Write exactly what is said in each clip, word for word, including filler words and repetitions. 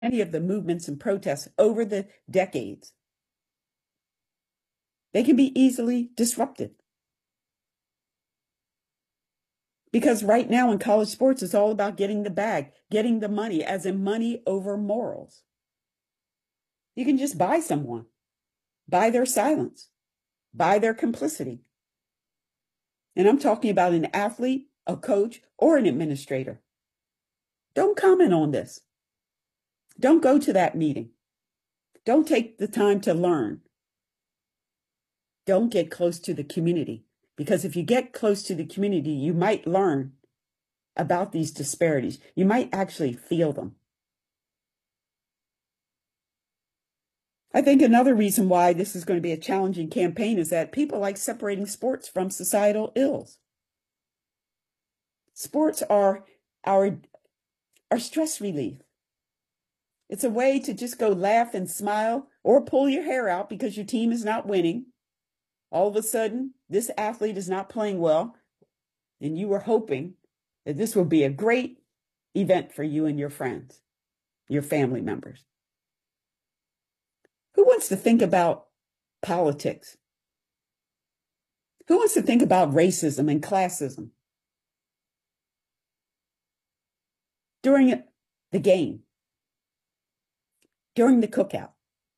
Many of the movements and protests over the decades, they can be easily disrupted. Because right now in college sports, it's all about getting the bag, getting the money, as in money over morals. You can just buy someone, buy their silence, buy their complicity. And I'm talking about an athlete, a coach, or an administrator. Don't comment on this. Don't go to that meeting. Don't take the time to learn. Don't get close to the community, because if you get close to the community, you might learn about these disparities. You might actually feel them. I think another reason why this is going to be a challenging campaign is that people like separating sports from societal ills. Sports are our, our stress relief. It's a way to just go laugh and smile or pull your hair out because your team is not winning. All of a sudden, this athlete is not playing well, and you were hoping that this will be a great event for you and your friends, your family members. Who wants to think about politics? Who wants to think about racism and classism during the game, during the cookout?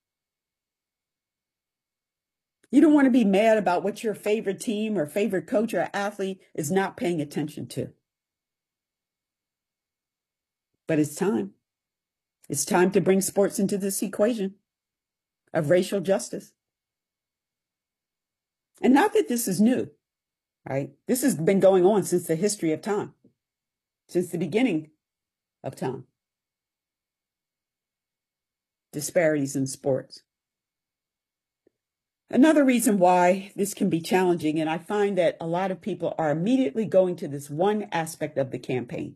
You don't want to be mad about what your favorite team or favorite coach or athlete is not paying attention to. But it's time. It's time to bring sports into this equation of racial justice. And not that this is new, right? This has been going on since the history of time, since the beginning of time. Disparities in sports. Another reason why this can be challenging, and I find that a lot of people are immediately going to this one aspect of the campaign,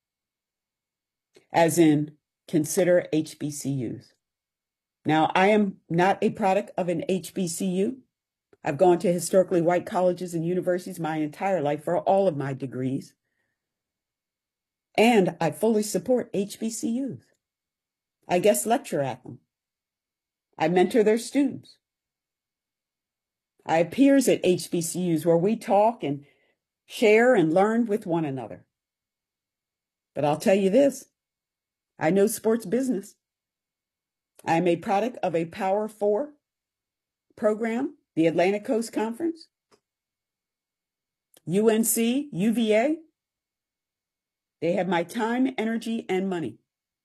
as in consider H B C Us. Now, I am not a product of an H B C U. I've gone to historically white colleges and universities my entire life for all of my degrees. And I fully support H B C Us. I guest lecture at them. I mentor their students. I have peers at H B C Us where we talk and share and learn with one another. But I'll tell you this, I know sports business. I am a product of a Power Four program, the Atlantic Coast Conference, U N C, U V A. They have my time, energy, and money.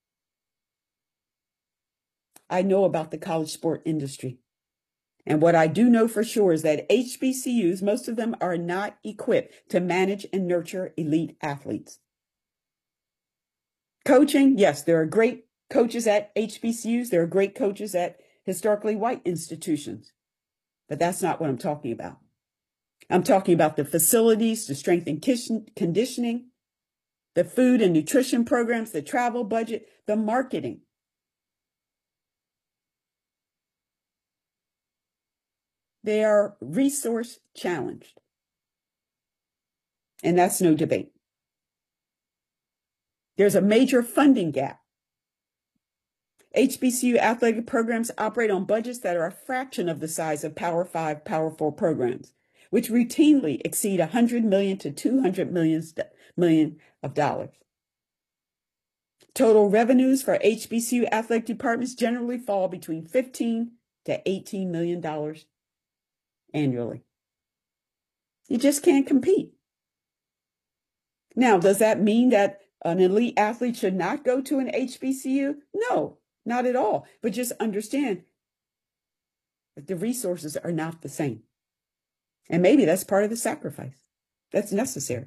I know about the college sport industry. And what I do know for sure is that H B C Us, most of them are not equipped to manage and nurture elite athletes. Coaching, yes, there are great coaches at H B C Us. There are great coaches at historically white institutions. But that's not what I'm talking about. I'm talking about the facilities, the strength and conditioning, the food and nutrition programs, the travel budget, the marketing. They are resource challenged. And that's no debate. There's a major funding gap. H B C U athletic programs operate on budgets that are a fraction of the size of Power Five, Power Four programs, which routinely exceed one hundred million to two hundred million, million of dollars. Total revenues for H B C U athletic departments generally fall between fifteen to eighteen million dollars annually. You just can't compete. Now, does that mean that an elite athlete should not go to an H B C U? No, not at all. But just understand that the resources are not the same. And maybe that's part of the sacrifice that's necessary.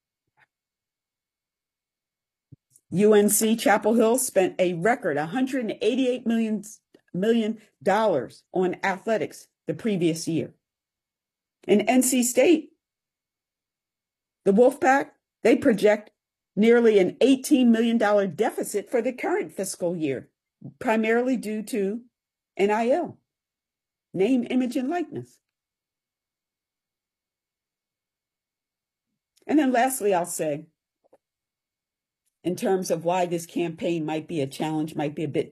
U N C Chapel Hill spent a record one hundred eighty-eight million dollars on athletics the previous year. In N C State, the Wolfpack, they project nearly an eighteen million dollars deficit for the current fiscal year, primarily due to N I L, name, image, and likeness. And then lastly, I'll say, in terms of why this campaign might be a challenge, might be a bit